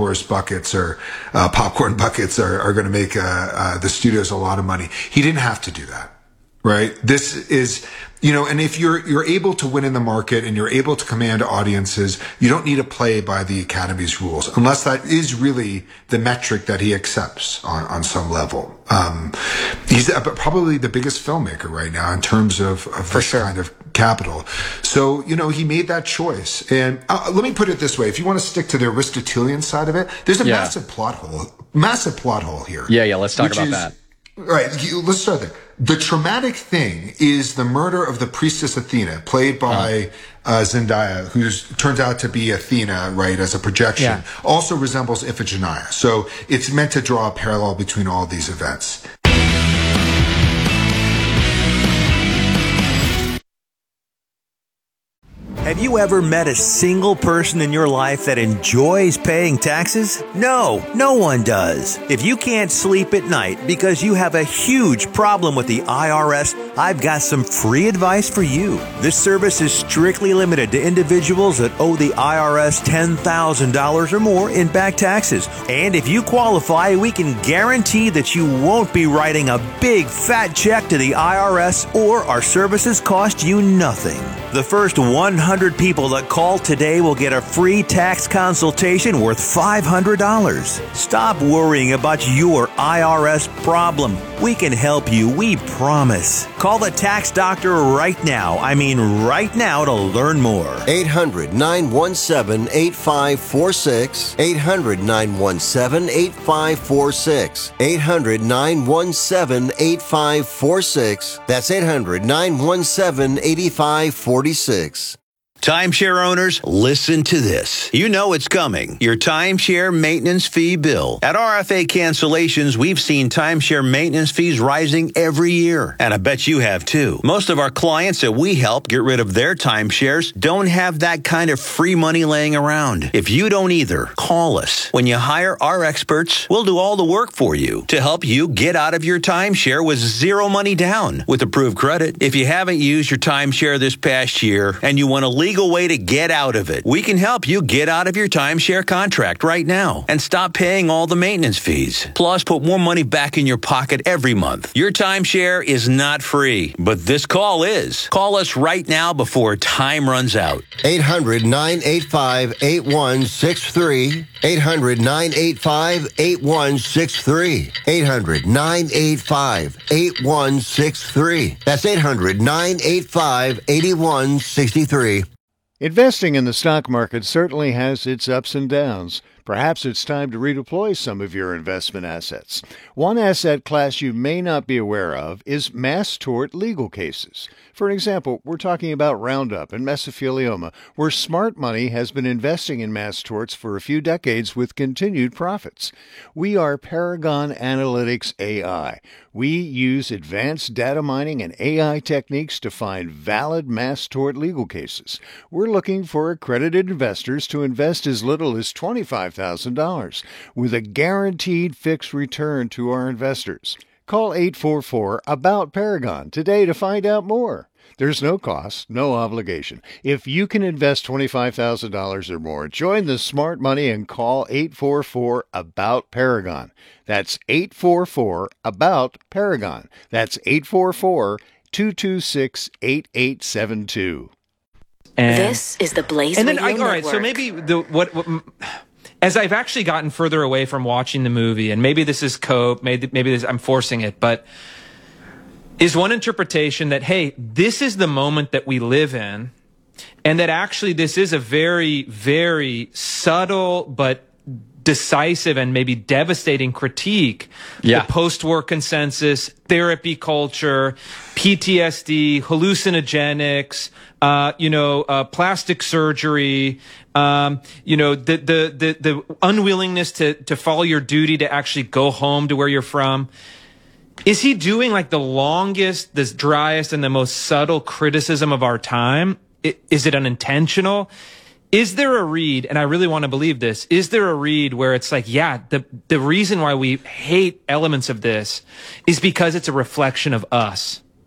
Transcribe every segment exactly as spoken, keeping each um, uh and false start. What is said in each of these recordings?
horse buckets or uh, popcorn buckets are, are going to make uh, uh, the studios a lot of money. He didn't have to do that, right? This is, you know, and if you're you're able to win in the market and you're able to command audiences, you don't need to play by the Academy's rules, unless that is really the metric that he accepts on, on some level. Um, he's probably the biggest filmmaker right now in terms of, of this sure. kind of capital. So, you know, he made that choice. And uh, let me put it this way. If you want to stick to the Aristotelian side of it, there's a yeah. massive plot hole, massive plot hole here. Yeah, yeah, let's talk about is, that. Right, let's start there. The traumatic thing is the murder of the priestess Athena, played by uh, Zendaya, who turns out to be Athena, right, as a projection, yeah. also resembles Iphigenia. So it's meant to draw a parallel between all these events. Have you ever met a single person in your life that enjoys paying taxes? No, no one does. If you can't sleep at night because you have a huge problem with the I R S, I've got some free advice for you. This service is strictly limited to individuals that owe the I R S ten thousand dollars or more in back taxes. And if you qualify, we can guarantee that you won't be writing a big fat check to the I R S, or our services cost you nothing. The first one hundred people that call today will get a free tax consultation worth five hundred dollars. Stop worrying about your I R S problem. We can help you, we promise. Call the tax doctor right now. I mean right now to learn more. eight hundred, nine one seven, eight five four six. eight hundred, nine one seven, eight five four six. eight hundred, nine one seven, eight five four six. That's eight hundred, nine one seven, eight five four six. Timeshare owners, listen to this. You know it's coming. Your timeshare maintenance fee bill. At R F A Cancellations, we've seen timeshare maintenance fees rising every year. And I bet you have too. Most of our clients that we help get rid of their timeshares don't have that kind of free money laying around. If you don't either, call us. When you hire our experts, we'll do all the work for you to help you get out of your timeshare with zero money down with approved credit. If you haven't used your timeshare this past year and you want to leave legal way to get out of it. We can help you get out of your timeshare contract right now and stop paying all the maintenance fees. Plus, put more money back in your pocket every month. Your timeshare is not free, but this call is. Call us right now before time runs out. eight hundred, nine eight five, eight one six three. eight hundred, nine eight five, eight one six three. eight hundred, nine eight five, eight one six three. That's eight hundred, nine eight five, eight one six three. Investing in the stock market certainly has its ups and downs. Perhaps it's time to redeploy some of your investment assets. One asset class you may not be aware of is mass tort legal cases. For an example, we're talking about Roundup and mesothelioma, where smart money has been investing in mass torts for a few decades with continued profits. We are Paragon Analytics A I. We use advanced data mining and A I techniques to find valid mass tort legal cases. We're looking for accredited investors to invest as little as twenty-five thousand dollars with a guaranteed fixed return to our investors. Call eight four four, A B O U T, Paragon today to find out more. There's no cost, no obligation. If you can invest twenty-five thousand dollars or more, join the smart money and call eight four four, A B O U T, Paragon. That's eight four four, A B O U T, Paragon. That's eight four four, two two six, eight eight seven two. And this is the Blaze and then Radio I, all right, Network. so maybe the what, what as I've actually gotten further away from watching the movie, and maybe this is cope, maybe maybe this, I'm forcing it, but is one interpretation that, hey, this is the moment that we live in, and that actually this is a very, very subtle but decisive and maybe devastating critique. Yeah. The post-war consensus, therapy culture, P T S D, hallucinogenics, uh, you know, uh, plastic surgery, um, you know, the, the, the, the unwillingness to, to follow your duty to actually go home to where you're from. Is he doing like the longest, the driest, and the most subtle criticism of our time? Is it unintentional? Is there a read, and I really want to believe this, is there a read where it's like, yeah, the, the reason why we hate elements of this is because it's a reflection of us?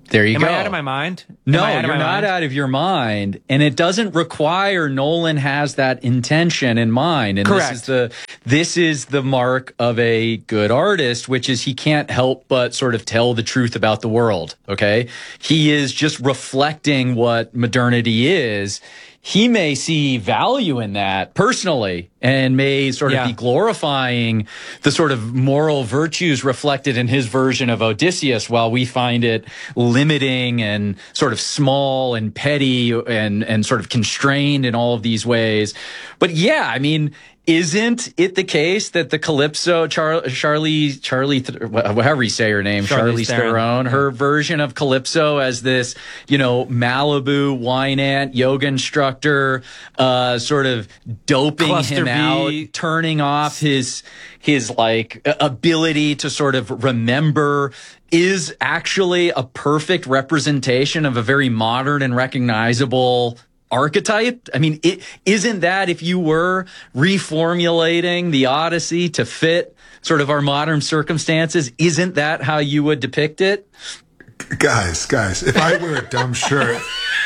There you Am go. I out of my mind? No, Am I out of you're my not mind? out of your mind. And it doesn't require Nolan has that intention in mind. And Correct. this is the this is the mark of a good artist, which is he can't help but sort of tell the truth about the world. Okay. He is just reflecting what modernity is. He may see value in that personally and may sort of Yeah. be glorifying the sort of moral virtues reflected in his version of Odysseus, while we find it limiting and sort of small and petty and, and sort of constrained in all of these ways. But yeah, I mean, isn't it the case that the Calypso, Char- Charlie, Charlie, however you say her name, Charlize Charlize Theron, her version of Calypso as this, you know, Malibu wine aunt, yoga instructor, uh, sort of doping Cluster him out, B. turning off his, his like ability to sort of remember, is actually a perfect representation of a very modern and recognizable archetype? I mean, it, isn't that, if you were reformulating the Odyssey to fit sort of our modern circumstances, isn't that how you would depict it? Guys, guys, if I wear a dumb shirt,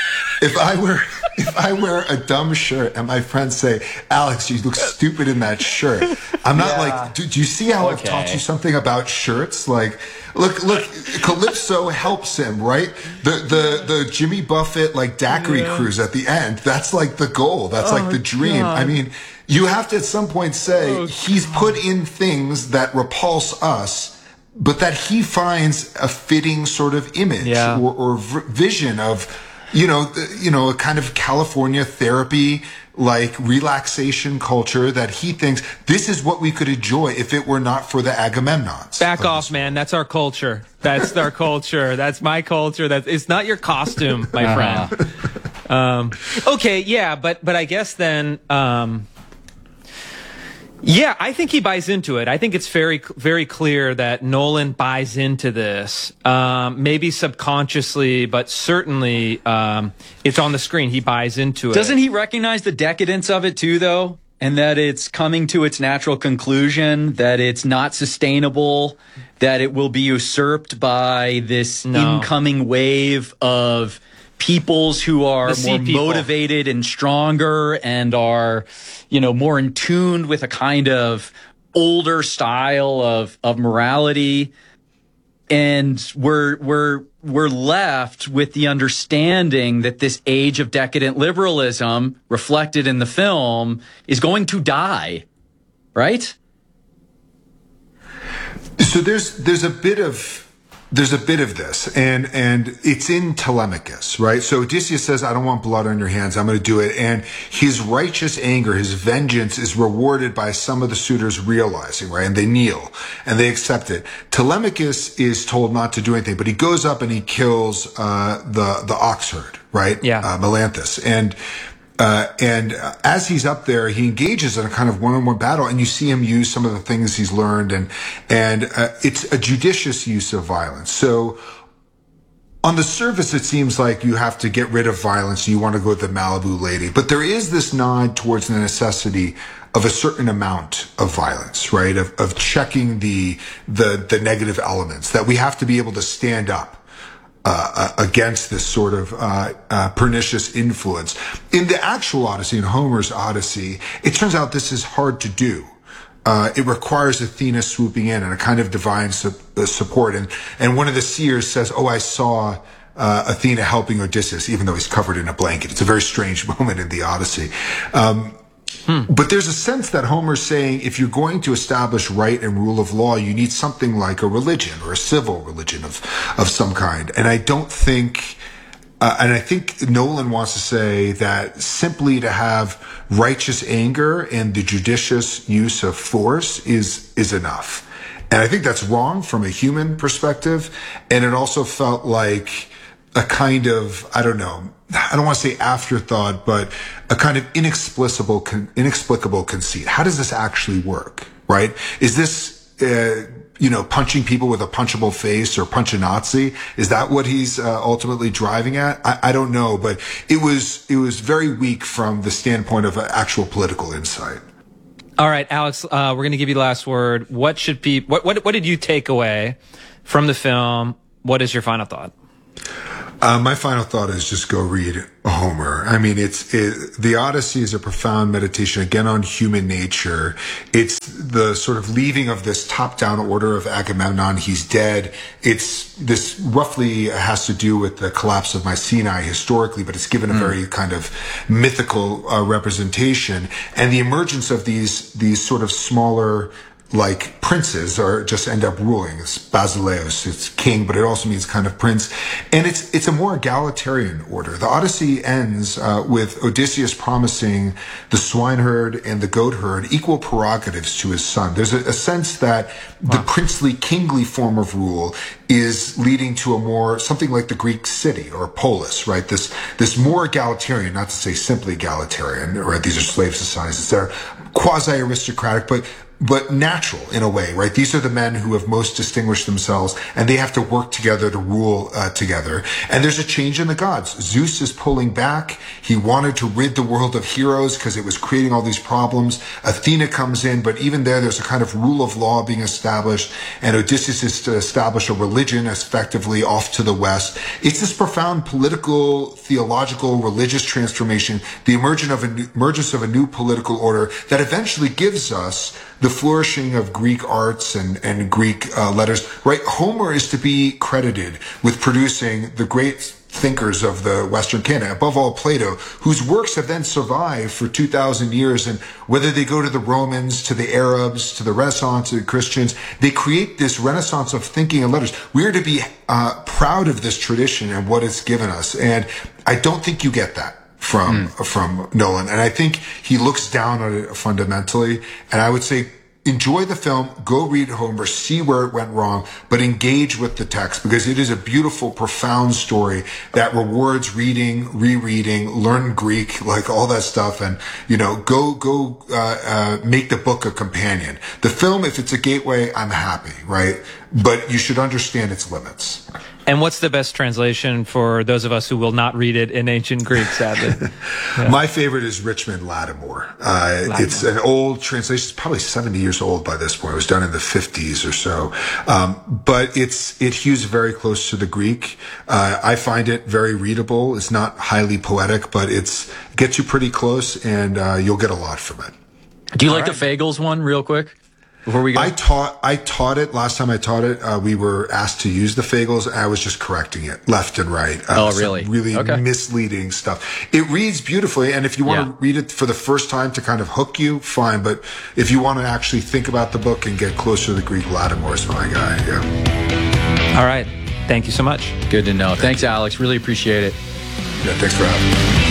if I wear if I wear a dumb shirt and my friends say, Alex, you look stupid in that shirt, I'm not Yeah. like, do, do you see how I've Okay. taught you something about shirts? Like, look, look, Calypso helps him, right? The the the Jimmy Buffett like daiquiri cruise at the end, that's like the goal. That's like the dream. I mean, you have to at some point say he's put in things that repulse us, but that he finds a fitting sort of image Yeah. or, or v- vision of, you know, the, you know, a kind of California therapy, like relaxation culture that he thinks this is what we could enjoy if it were not for the Agamemnons. Back of off, this man. That's our culture. That's our culture. That's my culture. That it's not your costume, my Uh-huh. friend. Um, okay, yeah, but but I guess then, um, yeah, I think he buys into it. I think it's very very clear that Nolan buys into this, um, maybe subconsciously, but certainly um, it's on the screen. He buys into it. Doesn't he recognize the decadence of it too, though? And that it's coming to its natural conclusion, that it's not sustainable, that it will be usurped by this No. incoming wave of peoples who are The sea more people. motivated and stronger and are, you know, more in tune with a kind of older style of, of morality. And we're, we're, we're left with the understanding that this age of decadent liberalism reflected in the film is going to die, right? So there's there's a bit of there's a bit of this, and and it's in Telemachus, right? So Odysseus says, "I don't want blood on your hands. I'm going to do it." And his righteous anger, his vengeance, is rewarded by some of the suitors realizing, right? And they kneel and they accept it. Telemachus is told not to do anything, but he goes up and he kills uh, the the ox herd, right? Yeah. uh, Melanthus, and. Uh, and uh, as he's up there, he engages in a kind of one-on-one battle, and you see him use some of the things he's learned, and and uh, it's a judicious use of violence. So, on the surface, it seems like you have to get rid of violence. You want to go with the Malibu lady, but there is this nod towards the necessity of a certain amount of violence, right? Of of checking the the the negative elements, that we have to be able to stand up Uh, against this sort of uh, uh, pernicious influence. In the actual Odyssey, in Homer's Odyssey, it turns out this is hard to do. Uh, it requires Athena swooping in and a kind of divine su- uh, support. And, and one of the seers says, oh, I saw uh, Athena helping Odysseus, even though he's covered in a blanket. It's a very strange moment in the Odyssey. Um, Hmm. But there's a sense that Homer's saying if you're going to establish right and rule of law, you need something like a religion or a civil religion of, of some kind. And I don't think, uh, and I think Nolan wants to say that simply to have righteous anger and the judicious use of force is, is enough. And I think that's wrong from a human perspective. And it also felt like a kind of, I don't know, I don't want to say afterthought, but a kind of inexplicable, inexplicable conceit. How does this actually work, right? Is this, uh, you know, punching people with a punchable face or punch a Nazi? Is that what he's uh, ultimately driving at? I, I don't know, but it was, it was very weak from the standpoint of actual political insight. All right, Alex, uh, we're going to give you the last word. What should people, what, what, what did you take away from the film? What is your final thought? Uh, my final thought is just go read Homer. I mean, it's it, the Odyssey is a profound meditation again on human nature. It's the sort of leaving of this top-down order of Agamemnon. He's dead. It's this roughly has to do with the collapse of Mycenae historically, but it's given a mm. very kind of mythical uh, representation, and the emergence of these these sort of smaller, like princes, or just end up ruling. It's basileus, it's king, but it also means kind of prince. And it's it's a more egalitarian order. The Odyssey ends uh, with Odysseus promising the swineherd and the goatherd equal prerogatives to his son. There's a, a sense that wow. the princely, kingly form of rule is leading to a more, something like the Greek city or polis, right? This this more egalitarian, not to say simply egalitarian, right? These are slave societies. They're quasi-aristocratic, but but natural in a way, right? These are the men who have most distinguished themselves, and they have to work together to rule uh, together. And there's a change in the gods. Zeus is pulling back. He wanted to rid the world of heroes because it was creating all these problems. Athena comes in, but even there, there's a kind of rule of law being established, and Odysseus is to establish a religion effectively off to the west. It's this profound political, theological, religious transformation, the emergence of a new, emergence of a new political order that eventually gives us the flourishing of Greek arts and, and Greek uh, letters, right? Homer is to be credited with producing the great thinkers of the Western canon, above all Plato, whose works have then survived for two thousand years. And whether they go to the Romans, to the Arabs, to the Renaissance, to the Christians, they create this renaissance of thinking and letters. We are to be uh, proud of this tradition and what it's given us. And I don't think you get that from mm. from Nolan, and I think he looks down on it fundamentally. And I would say, enjoy the film, go read Homer, see where it went wrong, but engage with the text, because it is a beautiful, profound story that rewards reading, rereading, learn Greek, like all that stuff, and you know, go go uh, uh, make the book a companion. The film, if it's a gateway, I'm happy, right? But you should understand its limits. And what's the best translation for those of us who will not read it in ancient Greek, sadly? Yeah. My favorite is Richmond Lattimore. Uh, Lattimore. It's an old translation. It's probably seventy years old by this point. It was done in the fifties or so. Um, but it's it hews very close to the Greek. Uh, I find it very readable. It's not highly poetic, but it's it gets you pretty close, and uh, you'll get a lot from it. Do you All like right. the Fagles one real quick? Before we go? I taught, I taught it last time I taught it. Uh, we were asked to use the Fagles, and I was just correcting it left and right. Uh, oh, really? Really okay. misleading stuff. It reads beautifully, and if you want yeah. to read it for the first time to kind of hook you, fine. But if you want to actually think about the book and get closer to the Greek, Lattimore is my guy. Yeah. All right. Thank you so much. Good to know. Thank Thanks, you. Alex. Really appreciate it. Yeah, thanks for having me.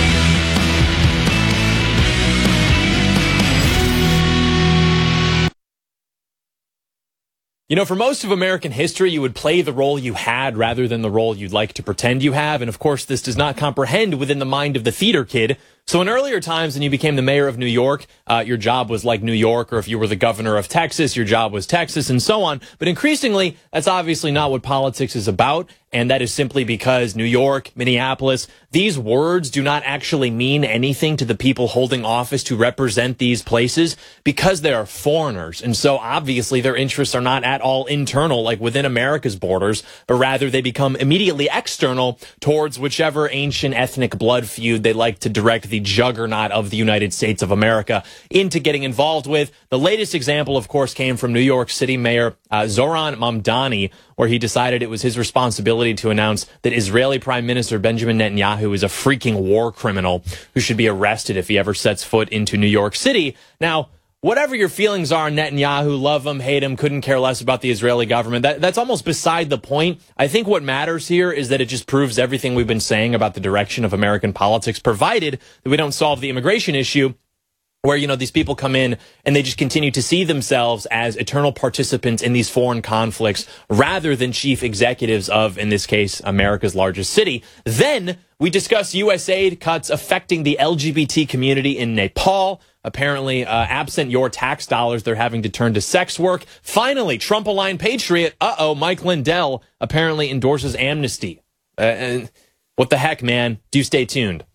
You know, for most of American history, you would play the role you had rather than the role you'd like to pretend you have. And of course, this does not comprehend within the mind of the theater kid. So in earlier times, when you became the mayor of New York, uh, your job was like New York, or if you were the governor of Texas, your job was Texas, and so on. But increasingly, that's obviously not what politics is about. And that is simply because New York, Minneapolis, these words do not actually mean anything to the people holding office to represent these places, because they are foreigners. And so obviously their interests are not at all internal, like within America's borders, but rather they become immediately external towards whichever ancient ethnic blood feud they like to direct the juggernaut of the United States of America into getting involved with. The latest example, of course, came from New York City Mayor uh, Zoran Mamdani, where he decided it was his responsibility to announce that Israeli Prime Minister Benjamin Netanyahu is a freaking war criminal who should be arrested if he ever sets foot into New York City. Now, whatever your feelings are on Netanyahu, love him, hate him, couldn't care less about the Israeli government, that, that's almost beside the point. I think what matters here is that it just proves everything we've been saying about the direction of American politics, provided that we don't solve the immigration issue, where, you know, these people come in and they just continue to see themselves as eternal participants in these foreign conflicts rather than chief executives of, in this case, America's largest city. Then we discuss U S aid cuts affecting the L G B T community in Nepal. Apparently, uh, absent your tax dollars, they're having to turn to sex work. Finally, Trump-aligned patriot, uh-oh, Mike Lindell apparently endorses amnesty. Uh, and what the heck, man? Do stay tuned.